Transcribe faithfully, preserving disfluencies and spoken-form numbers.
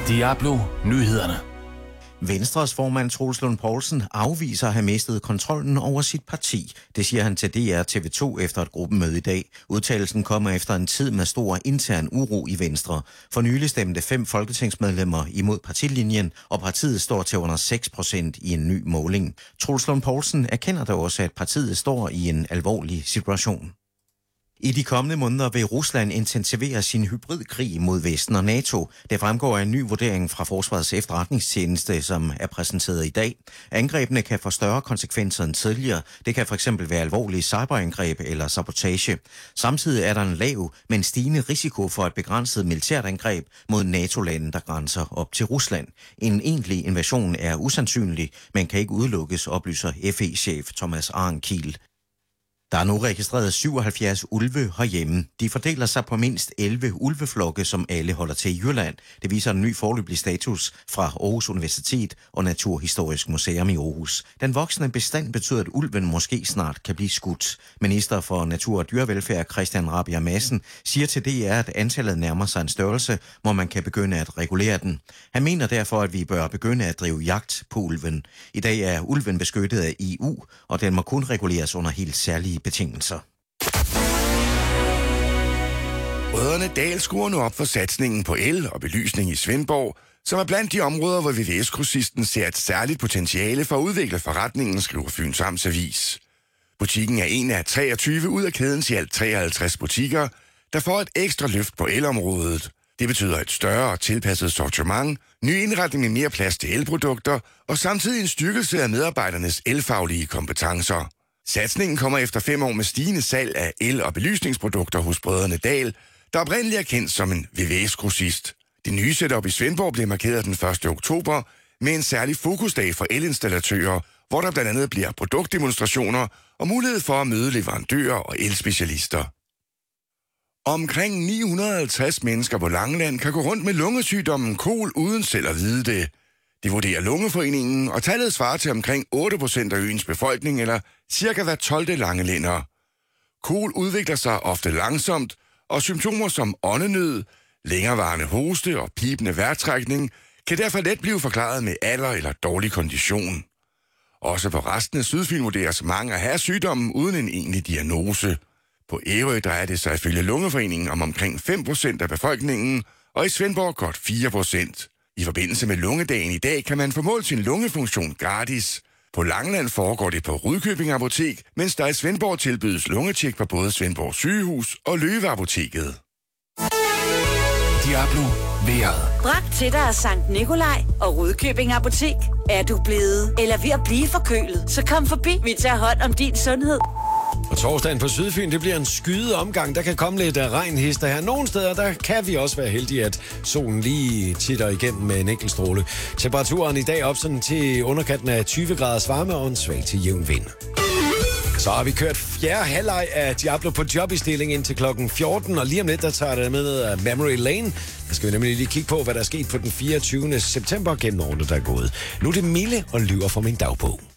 Diablo Nyhederne. Venstres formand Troels Lund Poulsen afviser at have mistet kontrollen over sit parti. Det siger han til D R T V to efter et gruppemøde i dag. Udtalelsen kommer efter en tid med stor intern uro i Venstre. For nylig stemte fem folketingsmedlemmer imod partilinjen, og partiet står til under seks procent i en ny måling. Troels Lund Poulsen erkender dog også, at partiet står i en alvorlig situation. I de kommende måneder vil Rusland intensivere sin hybridkrig mod Vesten og NATO. Det fremgår af en ny vurdering fra Forsvarets efterretningstjeneste, som er præsenteret i dag. Angrebene kan få større konsekvenser end tidligere. Det kan fx være alvorlige cyberangreb eller sabotage. Samtidig er der en lav, men stigende risiko for et begrænset militært angreb mod NATO-lande, der grænser op til Rusland. En egentlig invasion er usandsynlig, men kan ikke udelukkes, oplyser F E-chef Thomas Arnkiel. Der er nu registreret syvoghalvfjerds ulve herhjemme. De fordeler sig på mindst elleve ulveflokke, som alle holder til i Jylland. Det viser en ny foreløbig status fra Aarhus Universitet og Naturhistorisk Museum i Aarhus. Den voksne bestand betyder, at ulven måske snart kan blive skudt. Minister for Natur og Dyrevelfærd Christian Rabjerg Madsen siger til D R, at antallet nærmer sig en størrelse, hvor man kan begynde at regulere den. Han mener derfor, at vi bør begynde at drive jagt på ulven. I dag er ulven beskyttet af E U, og den må kun reguleres under helt særlige betingelser. Brødrene Dahl skruer nu op for satsningen på el og belysning i Svendborg, som er blandt de områder, hvor V V S-grossisten ser et særligt potentiale for at udvikle forretningen, skriver Fyns Amts Avis. Butikken er en af treogtyve ud af kædens i alt treoghalvtreds butikker, der får et ekstra løft på elområdet. Det betyder et større og tilpasset sortiment, ny indretning med mere plads til elprodukter og samtidig en styrkelse af medarbejdernes elfaglige kompetencer. Satsningen kommer efter fem år med stigende salg af el- og belysningsprodukter hos brødrene Dahl, der oprindeligt er kendt som en V V S-grossist. Det nye setup i Svendborg blev markeret den første oktober med en særlig fokusdag for elinstallatører, hvor der blandt andet bliver produktdemonstrationer og mulighed for at møde leverandører og elspecialister. Omkring ni hundrede og halvtreds mennesker på Langeland kan gå rundt med lungesygdommen kol uden selv at vide det. Det vurderer Lungeforeningen, og tallet svarer til omkring otte procent af øens befolkning, eller cirka hver tolvte langelænder. Kol udvikler sig ofte langsomt, og symptomer som åndenød, længerevarende hoste og pibende vejrtrækning kan derfor let blive forklaret med alder eller dårlig kondition. Også på resten af Sydfyn vurderes mange at have sygdommen uden en egentlig diagnose. På Ærø drejer det sig ifølge Lungeforeningen om omkring fem procent af befolkningen, og i Svendborg godt fire procent. I forbindelse med lungedagen i dag kan man få målt sin lungefunktion gratis. På Langeland foregår det på Rudkøbing Apotek, mens der i Svendborg tilbydes lungetjek på både Svendborg Sygehus og Løve Apoteket. Diablo vejret. Bragt til dig af Sankt Nikolaj og Rudkøbing Apotek. Er du blevet eller ved at blive forkølet, så kom forbi. Vi tager hånd om din sundhed. Og torsdagen på Sydfyn, det bliver en skyet omgang. Der kan komme lidt af regnhister her. Nogle steder, der kan vi også være heldige, at solen lige titter igennem med en enkelt stråle. Temperaturen i dag op sådan til underkanten af tyve graders varme og en svag til jævn vind. Så har vi kørt fjerde halvleg af Diablo på job i stilling indtil klokken fjorten, og lige om lidt, der tager det med af Memory Lane. Der skal vi nemlig lige kigge på, hvad der er sket på den fireogtyvende september gennem årene, der er gået. Nu er det Mille og lyver fra min dagbog.